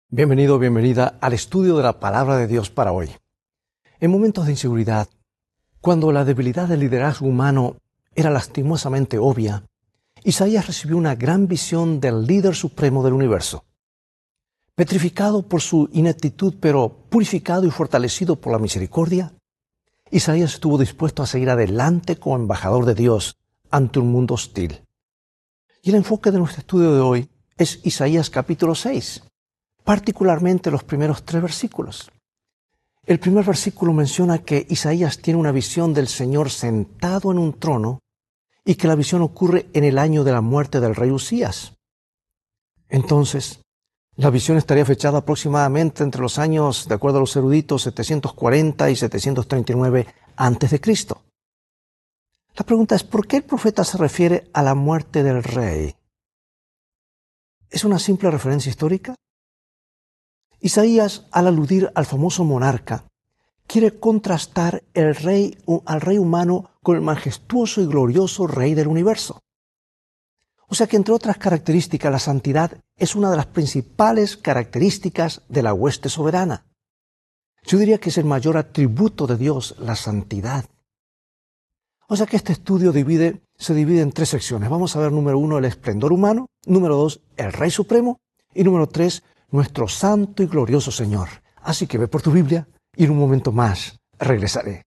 Bienvenido, bienvenida al estudio de la Palabra de Dios para hoy. En momentos de inseguridad, cuando la debilidad del liderazgo humano era lastimosamente obvia, Isaías recibió una gran visión del líder supremo del universo. Petrificado por su ineptitud, pero purificado y fortalecido por la misericordia, Isaías estuvo dispuesto a seguir adelante como embajador de Dios ante un mundo hostil. Y el enfoque de nuestro estudio de hoy es Isaías capítulo 6. Particularmente los primeros 3 versículos. El primer versículo menciona que Isaías tiene una visión del Señor sentado en un trono y que la visión ocurre en el año de la muerte del rey Usías. Entonces, la visión estaría fechada aproximadamente entre los años, de acuerdo a los eruditos, 740 y 739 a.C. La pregunta es, ¿por qué el profeta se refiere a la muerte del rey? ¿Es una simple referencia histórica? Isaías, al aludir al famoso monarca, quiere contrastar al rey humano con el majestuoso y glorioso rey del universo. O sea que, entre otras características, la santidad es una de las principales características de la hueste soberana. Yo diría que es el mayor atributo de Dios, la santidad. O sea que este estudio se divide en 3 secciones. Vamos a ver, número 1, el esplendor humano, número 2, el Rey Supremo, y número 3, nuestro santo y glorioso Señor. Así que ve por tu Biblia y en un momento más regresaré.